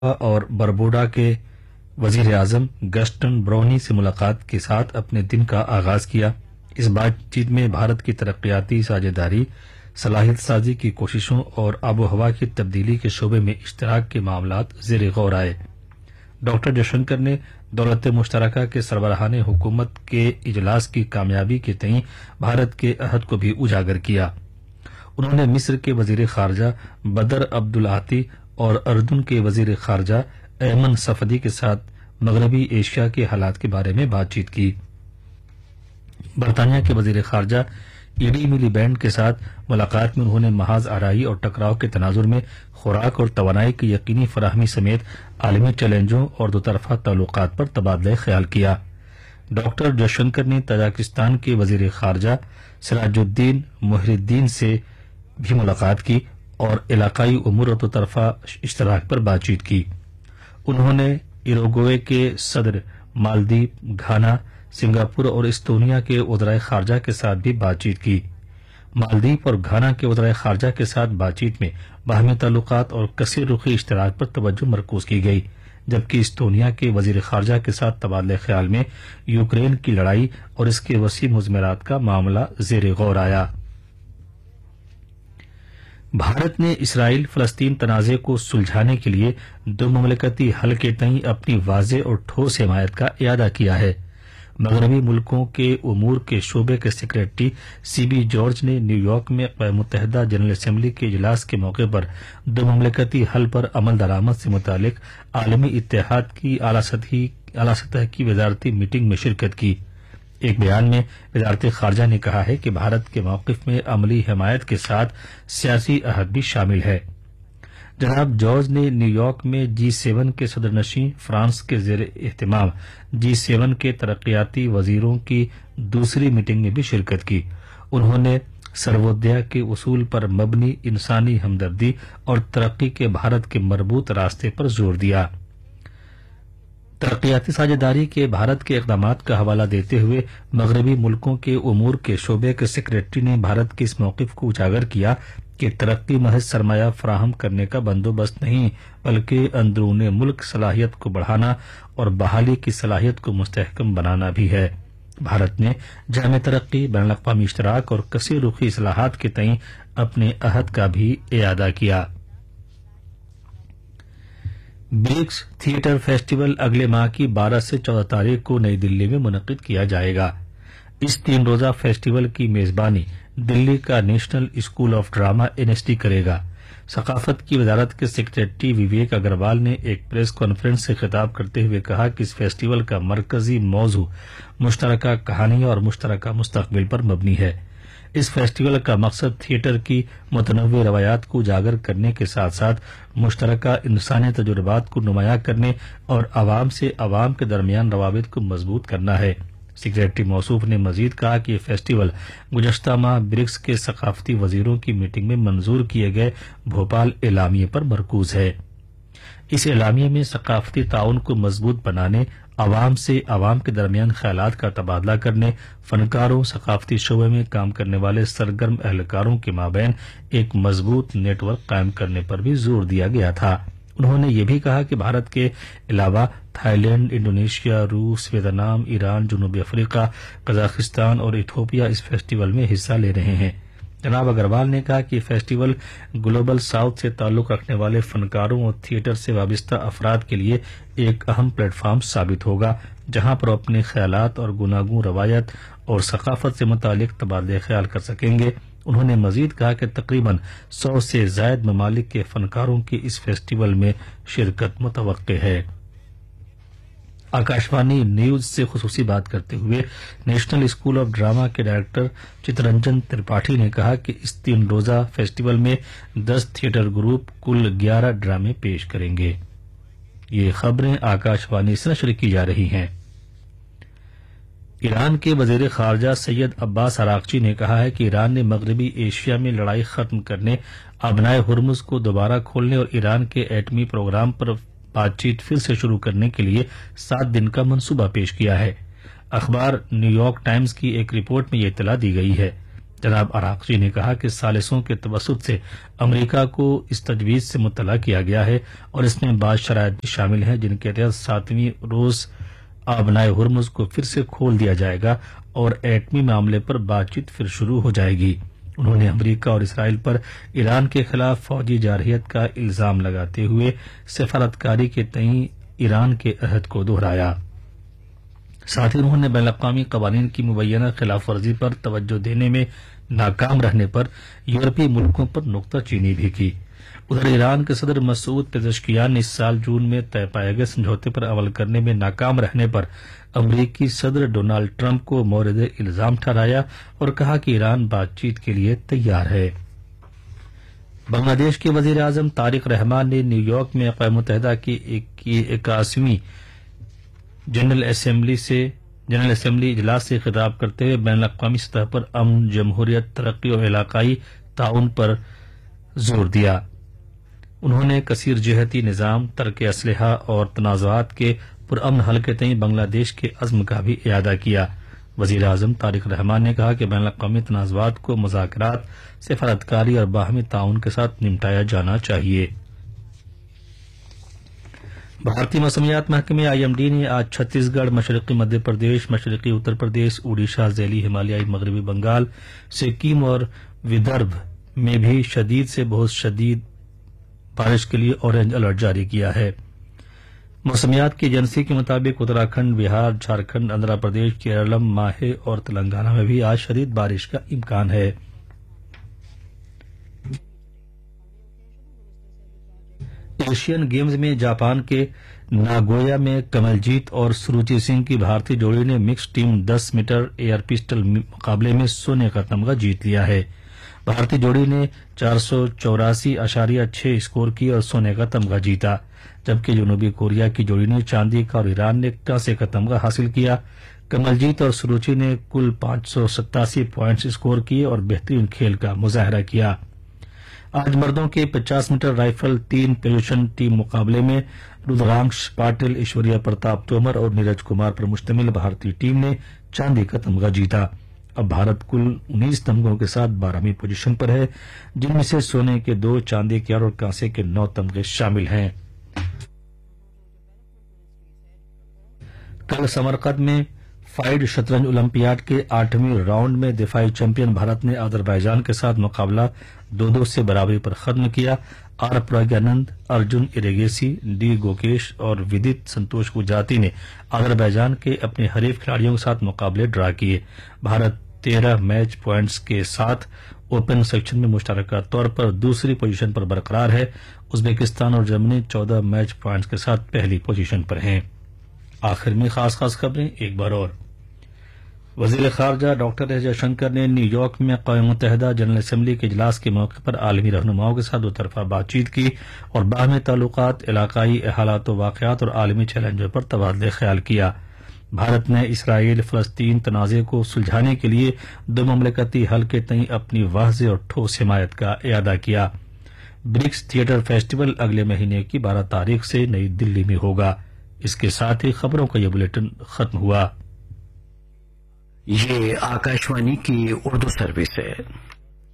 اور بربوڈا کے وزیر اعظم گسٹن براؤنی سے ملاقات کے ساتھ اپنے دن کا آغاز کیا۔ اس بات چیت میں بھارت کی ترقیاتی ساجھیداری، صلاحیت سازی کی کوششوں اور آب و ہوا کی تبدیلی کے شعبے میں اشتراک کے معاملات زیر غور آئے۔ ڈاکٹر جے شنکر نے دولت مشترکہ کے سربراہان حکومت کے اجلاس کی کامیابی کے تئیں بھارت کے عہد کو بھی اجاگر کیا۔ انہوں نے مصر کے وزیر خارجہ بدر عبدالعاطی اور اردن کے وزیر خارجہ ایمن صفدی کے ساتھ مغربی ایشیا کے حالات کے بارے میں بات چیت کی۔ برطانیہ کے وزیر خارجہ ایڈی ملی بینڈ کے ساتھ ملاقات میں انہوں نے محاذ آرائی اور ٹکراؤ کے تناظر میں خوراک اور توانائی کی یقینی فراہمی سمیت عالمی چیلنجوں اور دوطرفہ تعلقات پر تبادلہ خیال کیا۔ ڈاکٹر جے شنکر نے تاجکستان کے وزیر خارجہ سراج الدین محی الدین سے بھی ملاقات کی اور علاقائی امور اور دوطرفہ اشتراک پر بات چیت کی۔ انہوں نے ایروگوئے کے صدر، مالدیپ، گھانا، سنگاپور اور استونیا کے وزرائے خارجہ کے ساتھ بھی بات چیت کی۔ مالدیپ اور گھانا کے وزرائے خارجہ کے ساتھ بات چیت میں باہمی تعلقات اور کثیر رخی اشتراک پر توجہ مرکوز کی گئی، جبکہ استونیا کے وزیر خارجہ کے ساتھ تبادلہ خیال میں یوکرین کی لڑائی اور اس کے وسیع مضمرات کا معاملہ زیر غور آیا۔ بھارت نے اسرائیل فلسطین تنازع کو سلجھانے کے لیے دو مملکتی حل کے تئیں اپنی واضح اور ٹھوس حمایت کا اعادہ کیا ہے۔ مغربی ملکوں کے امور کے شعبے کے سیکریٹری سی بی جارج نے نیو یارک میں اقوام متحدہ جنرل اسمبلی کے اجلاس کے موقع پر دو مملکتی حل پر عمل درآمد سے متعلق عالمی اتحاد کی اعلی سطح کی وزارتی میٹنگ میں شرکت کی۔ ایک بیان میں وزارت خارجہ نے کہا ہے کہ بھارت کے موقف میں عملی حمایت کے ساتھ سیاسی عہد بھی شامل ہے۔ جناب جارج نے نیو یارک میں G7 کے صدر نشین فرانس کے زیر اہتمام G7 کے ترقیاتی وزیروں کی دوسری میٹنگ میں بھی شرکت کی۔ انہوں نے سروودیا کے اصول پر مبنی انسانی ہمدردی اور ترقی کے بھارت کے مربوط راستے پر زور دیا۔ ترقیاتی ساجھیداری کے بھارت کے اقدامات کا حوالہ دیتے ہوئے مغربی ملکوں کے امور کے شعبے کے سیکریٹری نے بھارت کے اس موقف کو اجاگر کیا کہ ترقی محض سرمایہ فراہم کرنے کا بندوبست نہیں، بلکہ اندرون ملک صلاحیت کو بڑھانا اور بحالی کی صلاحیت کو مستحکم بنانا بھی ہے۔ بھارت نے جامع ترقی، بین الاقوامی اشتراک اور کثیر رخی اصلاحات کے تئیں اپنے عہد کا بھی اعادہ کیا۔ برکس تھیٹر فیسٹیول اگلے ماہ کی 12 سے 14 تاریخ کو نئی دلی میں منعقد کیا جائے گا۔ اس 3 روزہ فیسٹیول کی میزبانی دلی کا national school of drama NSD کرے گا۔ ثقافت کی وزارت کے سیکریٹری وویک اگروال نے ایک پریس کانفرنس سے خطاب کرتے ہوئے کہا کہ اس فیسٹیول کا مرکزی موضوع مشترکہ کہانیاں اور مشترکہ مستقبل پر مبنی ہے۔ اس فیسٹیول کا مقصد تھیٹر کی متنوع روایات کو اجاگر کرنے کے ساتھ ساتھ مشترکہ انسانی تجربات کو نمایاں کرنے اور عوام سے عوام کے درمیان روابط کو مضبوط کرنا ہے۔ سیکریٹری موصوف نے مزید کہا کہ یہ فیسٹیول گزشتہ ماہ برکس کے ثقافتی وزیروں کی میٹنگ میں منظور کیے گئے بھوپال اعلامیے پر مرکوز ہے۔ اس اعلامیے میں ثقافتی تعاون کو مضبوط بنانے، عوام سے عوام کے درمیان خیالات کا تبادلہ کرنے، فنکاروں، ثقافتی شعبے میں کام کرنے والے سرگرم اہلکاروں کے مابین ایک مضبوط نیٹ ورک قائم کرنے پر بھی زور دیا گیا تھا۔ انہوں نے یہ بھی کہا کہ بھارت کے علاوہ تھائی لینڈ، انڈونیشیا، روس، ویتنام، ایران، جنوبی افریقہ، قزاقستان اور ایتھوپیا اس فیسٹیول میں حصہ لے رہے ہیں۔ جناب اگروال نے کہا کہ یہ فیسٹیول گلوبل ساؤتھ سے تعلق رکھنے والے فنکاروں اور تھیٹر سے وابستہ افراد کے لیے ایک اہم پلیٹ فارم ثابت ہوگا، جہاں پر اپنے خیالات اور گوناگون روایت اور ثقافت سے متعلق تبادلہ خیال کر سکیں گے۔ انہوں نے مزید کہا کہ تقریباً 100 سے زائد ممالک کے فنکاروں کی اس فیسٹیول میں شرکت متوقع ہے۔ آکاشوانی نیوز سے خصوصی بات کرتے ہوئے نیشنل اسکول آف ڈرامہ کے ڈائریکٹر چترنجن ترپاٹھی نے کہا کہ اس 3 روزہ فیسٹیول میں 10 تھیٹر گروپ کل 11 ڈرامے پیش کریں گے۔ یہ خبریں آکاشوانی سے نشر کی جا رہی ہیں۔ ایران کے وزیر خارجہ سید عباس عراقچی نے کہا ہے کہ ایران نے مغربی ایشیا میں لڑائی ختم کرنے، آبنائے ہرمز کو دوبارہ کھولنے اور ایران کے ایٹمی پروگرام پر بات چیت پھر سے شروع کرنے کے لیے 7 دن کا منصوبہ پیش کیا ہے۔ اخبار نیو یارک ٹائمز کی ایک رپورٹ میں یہ اطلاع دی گئی ہے۔ جناب عراقچی نے کہا کہ ثالثوں کے توسط سے امریکہ کو اس تجویز سے مطلع کیا گیا ہے اور اس میں بعض شرائط بھی شامل ہیں جن کے تحت 7ویں روز آبنائے ہرمز کو پھر سے کھول دیا جائے گا اور ایٹمی معاملے پر بات چیت پھر شروع ہو جائے گی۔ انہوں نے امریکہ اور اسرائیل پر ایران کے خلاف فوجی جارحیت کا الزام لگاتے ہوئے سفارتکاری کے تئیں ایران کے عہد کو دہرایا۔ ساتھ ہی انہوں نے بین الاقوامی قوانین کی مبینہ خلاف ورزی پر توجہ دینے میں ناکام رہنے پر یورپی ملکوں پر نکتہ چینی بھی کی۔ ادھر ایران کے صدر مسعود پزشکیان نے اس سال جون میں طے پائے گئے سمجھوتے پر عمل کرنے میں ناکام رہنے پر امریکی صدر ڈونالڈ ٹرمپ کو مورد الزام ٹھہرایا اور کہا کہ ایران بات چیت کے لیے تیار ہے۔ بنگلہ دیش کے وزیر اعظم طارق رحمان نے نیو یارک میں اقوام متحدہ کی 81ویں جنرل اسمبلی اجلاس سے خطاب کرتے ہوئے بین الاقوامی سطح پر امن، جمہوریت، ترقی اور علاقائی تعاون پر زور دیا۔ انہوں نے کثیر جہتی نظام، ترک اسلحہ اور تنازعات کے پرامن حل کے تئیں بنگلہ دیش کے عزم کا بھی اعادہ کیا۔ وزیر اعظم طارق رحمان نے کہا کہ بین الاقوامی تنازعات کو مذاکرات، سفارتکاری اور باہمی تعاون کے ساتھ نمٹایا جانا چاہیے۔ بھارتی موسمیات محکمے IMD نے آج چھتیس گڑھ، مشرقی مدھیہ پردیش، مشرقی اتر پردیش، اڈیشہ، ذیلی ہمالیائی مغربی بنگال، سکم اور ودربھ میں بھی شدید سے بہت شدید بارش کے لیے اورنج الرٹ جاری کیا ہے۔ موسمیات کی ایجنسی کے مطابق اتراکھنڈ، بہار، جھارکھنڈ، آندھرا پردیش، کیرالم، ماہے اور تلنگانہ میں بھی آج شدید بارش کا امکان ہے۔ ایشین گیمز میں جاپان کے ناگویا میں کمل جیت اور سروچی سنگھ کی بھارتی جوڑی نے mix team 10 metre year pistol مقابلے میں سونے کا تمغہ جیت لیا ہے۔ بھارتی جوڑی نے 484.6 اسکور کی اور سونے کا تمغہ جیتا، جبکہ جنوبی کوریا کی جوڑی نے چاندی کا اور ایران نے کانسے کا تمغہ حاصل کیا۔ کمل جیت اور سروچی نے کل 587 پوائنٹس اسکور کیے اور بہترین کھیل کا مظاہرہ کیا۔ آج مردوں کے 50 میٹر رائفل 3 پوزیشن ٹیم مقابلے میں رودرانش پاٹل، ایشوریا پرتاپ تومر اور نیرج کمار پر مشتمل بھارتی ٹیم نے چاندی کا تمغہ جیتا۔ اب بھارت کل 19 تمغوں کے ساتھ 12ویں پوزیشن پر ہے، جن میں سے سونے کے 2، چاندی کے 8 اور کانسے کے 9 تمغے شامل ہیں۔ کل سمرقند میں فائیڈ شطرنج اولمپیاڈ کے 8ویں راؤنڈ میں دفاعی چیمپئن بھارت نے آذربائیجان کے ساتھ مقابلہ 2-2 سے برابری پر ختم کیا۔ آر پراگیانند، ارجن ایریگیسی، ڈی گوکیش اور ودت سنتوش گجراتی نے آذربائیجان کے اپنے حریف کھلاڑیوں کے ساتھ مقابلے ڈرا کیے۔ بھارت 13 میچ پوائنٹس کے ساتھ اوپن سیکشن میں مشترکہ طور پر دوسری پوزیشن پر برقرار ہے۔ ازبکستان اور جرمنی 14 میچ پوائنٹس کے ساتھ پہلی پوزیشن پر ہیں۔ آخر میں خاص خبریں ایک بار اور۔ وزیر خارجہ ڈاکٹر ایس جے شنکر نے نیو یارک میں اقوام متحدہ جنرل اسمبلی کے اجلاس کے موقع پر عالمی رہنماؤں کے ساتھ دو طرفہ بات چیت کی اور باہمی تعلقات، علاقائی حالات و واقعات اور عالمی چیلنجوں پر تبادلہ خیال کیا۔ بھارت نے اسرائیل فلسطین تنازع کو سلجھانے کے لیے دو مملکتی حل کے تئیں اپنی واضح اور ٹھوس حمایت کا اعادہ کیا۔ برکس تھیٹر فیسٹیول اگلے مہینے کی 12 تاریخ سے نئی دلی میں ہوگا۔ اس کے ساتھ ہی خبروں کا یہ بلیٹن ختم ہوا۔ یہ آکاشوانی کی اردو سروس ہے۔